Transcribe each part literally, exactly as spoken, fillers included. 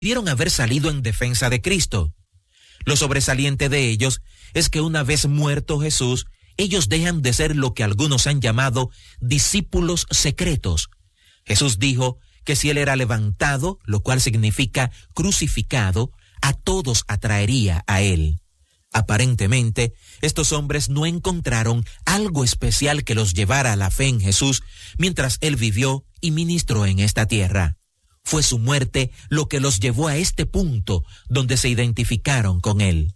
pudieron haber salido en defensa de Cristo. Lo sobresaliente de ellos es que una vez muerto Jesús, ellos dejan de ser lo que algunos han llamado discípulos secretos. Jesús dijo que si él era levantado, lo cual significa crucificado, a todos atraería a él. Aparentemente, estos hombres no encontraron algo especial que los llevara a la fe en Jesús mientras él vivió y ministró en esta tierra. Fue su muerte lo que los llevó a este punto donde se identificaron con él.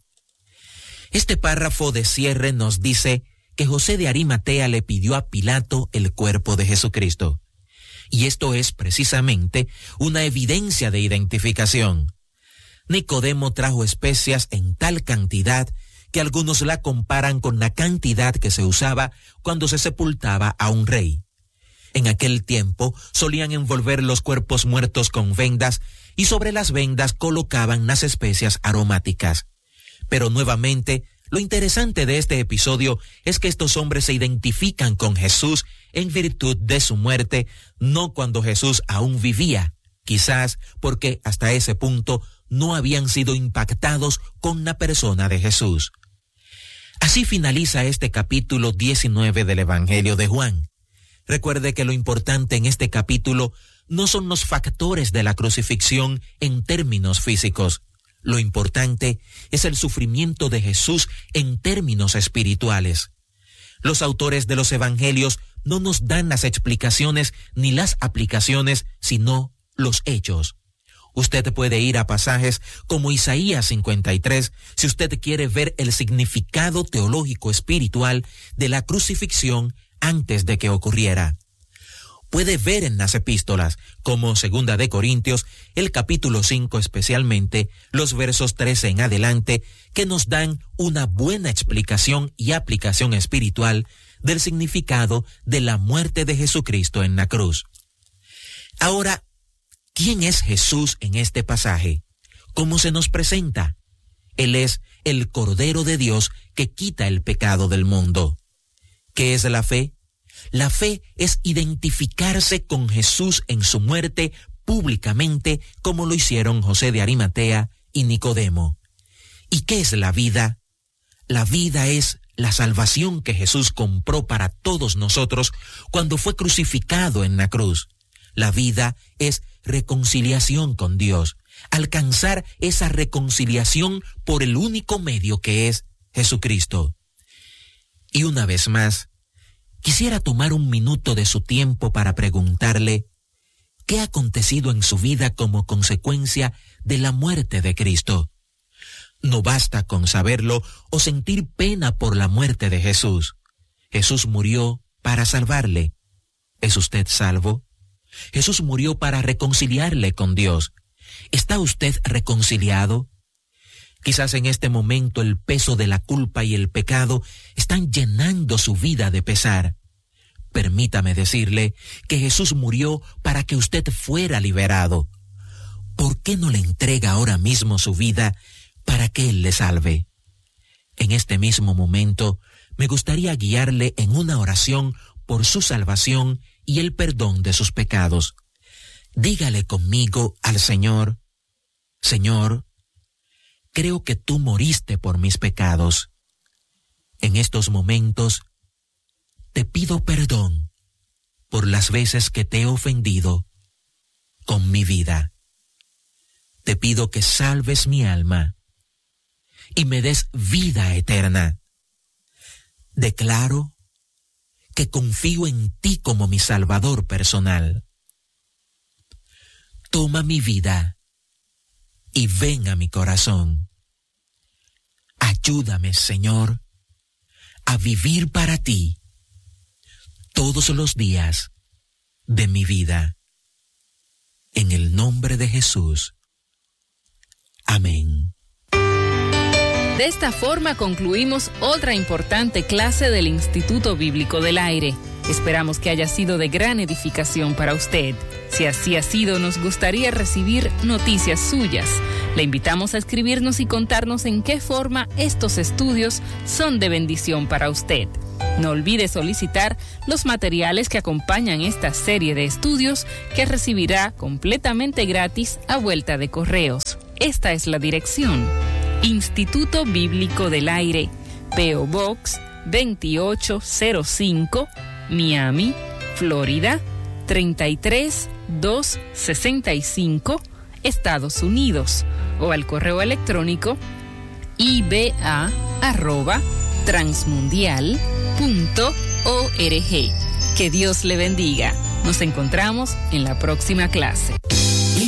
Este párrafo de cierre nos dice que José de Arimatea le pidió a Pilato el cuerpo de Jesucristo. Y esto es precisamente una evidencia de identificación. Nicodemo trajo especias en tal cantidad que algunos la comparan con la cantidad que se usaba cuando se sepultaba a un rey. En aquel tiempo solían envolver los cuerpos muertos con vendas y sobre las vendas colocaban las especias aromáticas. Pero nuevamente, lo interesante de este episodio es que estos hombres se identifican con Jesús en virtud de su muerte, no cuando Jesús aún vivía, quizás porque hasta ese punto no habían sido impactados con la persona de Jesús. Así finaliza este capítulo diecinueve del Evangelio de Juan. Recuerde que lo importante en este capítulo no son los factores de la crucifixión en términos físicos. Lo importante es el sufrimiento de Jesús en términos espirituales. Los autores de los evangelios no nos dan las explicaciones ni las aplicaciones, sino los hechos. Usted puede ir a pasajes como Isaías cincuenta y tres si usted quiere ver el significado teológico espiritual de la crucifixión antes de que ocurriera. Puede ver en las epístolas, como Segunda de Corintios, el capítulo cinco especialmente, los versos trece en adelante, que nos dan una buena explicación y aplicación espiritual del significado de la muerte de Jesucristo en la cruz. Ahora, ¿quién es Jesús en este pasaje? ¿Cómo se nos presenta? Él es el Cordero de Dios que quita el pecado del mundo. ¿Qué es la fe? La fe es identificarse con Jesús en su muerte públicamente, como lo hicieron José de Arimatea y Nicodemo. ¿Y qué es la vida? La vida es la salvación que Jesús compró para todos nosotros cuando fue crucificado en la cruz. La vida es reconciliación con Dios, alcanzar esa reconciliación por el único medio que es Jesucristo. Y una vez más, quisiera tomar un minuto de su tiempo para preguntarle qué ha acontecido en su vida como consecuencia de la muerte de Cristo. No basta con saberlo o sentir pena por la muerte de Jesús. Jesús murió para salvarle. ¿Es usted salvo? Jesús murió para reconciliarle con Dios. ¿Está usted reconciliado? Quizás en este momento el peso de la culpa y el pecado están llenando su vida de pesar. Permítame decirle que Jesús murió para que usted fuera liberado. ¿Por qué no le entrega ahora mismo su vida para que Él le salve? En este mismo momento, me gustaría guiarle en una oración por su salvación y el perdón de sus pecados. Dígale conmigo al Señor: Señor, creo que tú moriste por mis pecados. En estos momentos, te pido perdón por las veces que te he ofendido con mi vida. Te pido que salves mi alma y me des vida eterna. Declaro que confío en ti como mi Salvador personal. Toma mi vida y ven a mi corazón. Ayúdame, Señor, a vivir para ti todos los días de mi vida. En el nombre de Jesús. Amén. De esta forma concluimos otra importante clase del Instituto Bíblico del Aire. Esperamos que haya sido de gran edificación para usted. Si así ha sido, nos gustaría recibir noticias suyas. Le invitamos a escribirnos y contarnos en qué forma estos estudios son de bendición para usted. No olvide solicitar los materiales que acompañan esta serie de estudios que recibirá completamente gratis a vuelta de correos. Esta es la dirección: Instituto Bíblico del Aire, P O Box veintiocho cero cinco, Miami, Florida treinta y tres mil doscientos sesenta y cinco, Estados Unidos, o al correo electrónico i b a arroba transmundial punto org. Que Dios le bendiga. Nos encontramos en la próxima clase.